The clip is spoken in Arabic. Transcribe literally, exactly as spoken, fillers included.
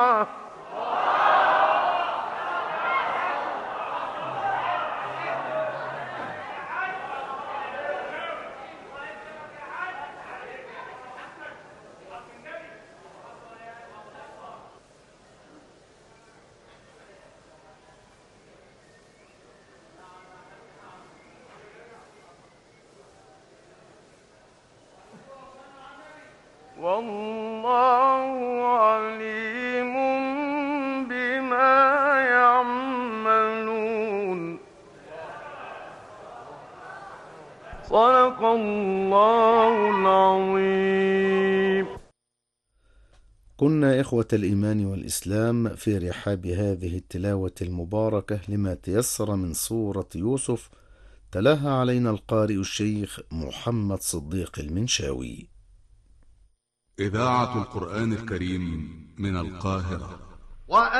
والله عليم بما يعملون. صدق الله العظيم. كنا إخوة الإيمان والإسلام في رحاب هذه التلاوة المباركة لما تيسر من سورة يوسف، تلاها علينا القارئ الشيخ محمد صديق المنشاوي. إذاعة القرآن الكريم من القاهرة.